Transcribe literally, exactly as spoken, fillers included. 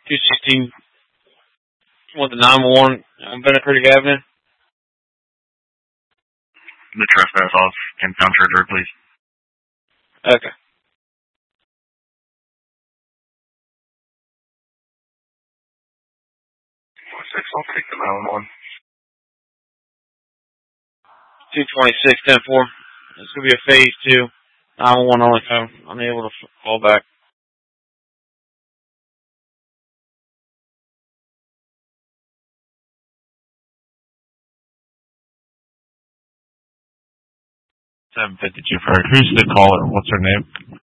two sixteen, what, the nine one one on Bennett Creek Avenue? The trespass off impound treasure, please. Okay. Six, I'll take the nine one one. two twenty-six, ten four. It's going to be a phase two. nine one one only phone. Unable to call back. seven fifty-two for her. Who's the caller? What's her name?